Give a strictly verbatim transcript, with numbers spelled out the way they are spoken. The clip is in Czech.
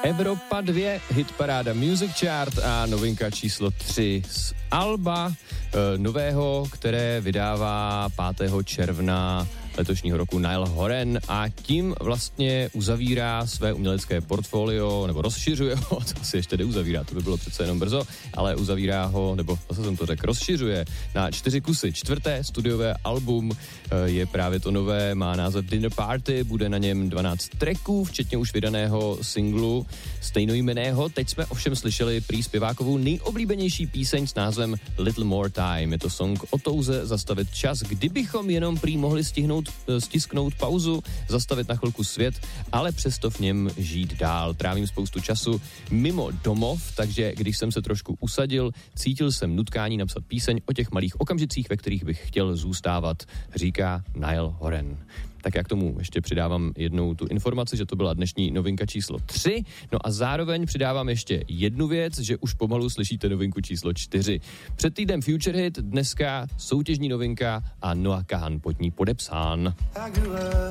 Evropa dva, hitparáda Music Chart a novinka číslo tři z alba e, nového, které vydává pátého června letošního roku Niall Horan a tím vlastně uzavírá své umělecké portfolio, nebo rozšiřuje ho, to asi ještě neuzavírá, to by bylo přece jenom brzo, ale uzavírá ho, nebo zase jsem to řekl, rozšiřuje na čtyři kusy. Čtvrté studiové album je právě to nové, má název Dinner Party, bude na něm dvanáct tracků, včetně už vydaného singlu stejnojmenného. Teď jsme ovšem slyšeli prý zpěvákovou nejoblíbenější píseň s názvem Little More Time. Je to song o touze zastavit čas, kdybychom jenom prý mohli stihnout stisknout pauzu, zastavit na chvilku svět, ale přesto v něm žít dál. Trávím spoustu času mimo domov, takže když jsem se trošku usadil, cítil jsem nutkání napsat píseň o těch malých okamžicích, ve kterých bych chtěl zůstávat, říká Niall Horan. Tak já k tomu ještě přidávám jednou tu informaci, že to byla dnešní novinka číslo tři, no a zároveň přidávám ještě jednu věc, že už pomalu slyšíte novinku číslo čtyři. Před týdnem Future Hit, dneska soutěžní novinka a Noah Kahan pod ní podepsán.